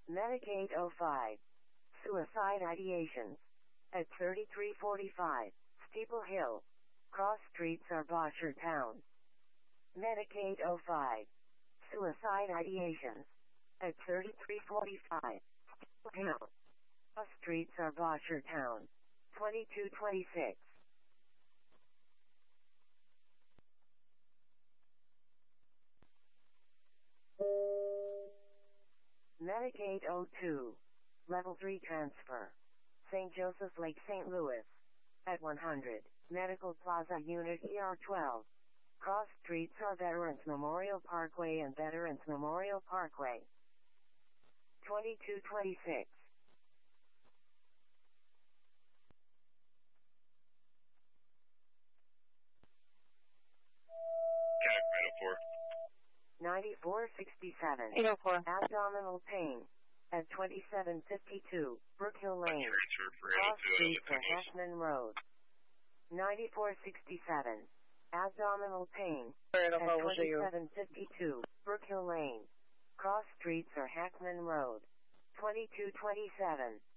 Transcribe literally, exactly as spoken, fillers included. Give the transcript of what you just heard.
Medicaid oh five. Suicide ideations. At thirty-three forty-five, Steeple Hill. Cross streets are Bosshertown. Medicaid oh five. Suicide ideations. At thirty-three forty-five, Steeple Hill. Cross streets are Bosshertown. twenty-two twenty-six. Medicaid oh two. Level three transfer. Saint Joseph Lake, Saint Louis. At one hundred, Medical Plaza Unit E R twelve. Cross streets are Veterans Memorial Parkway and Veterans Memorial Parkway. twenty-two twenty-six. ninety-four sixty-seven. eight oh four. Abdominal pain. At twenty-seven fifty-two, Brook Hill Lane. Transfer for Cross streets eight oh two are Hackman Road. ninety-four sixty-seven. Abdominal pain. eight oh At four, we'll see you. twenty-seven fifty-two, Brook Hill Lane. Cross streets are Hackman Road. twenty-two twenty-seven.